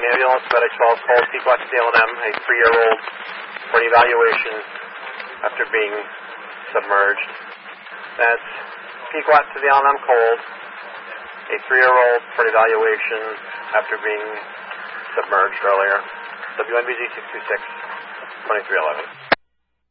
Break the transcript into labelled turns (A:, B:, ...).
A: ambulance, medic 12 called Pequot to the L&M, a 3-year-old for an evaluation after being submerged. That's Pequot to the L&M cold, a 3-year-old for an evaluation after being submerged earlier. WNBG 626, 2311.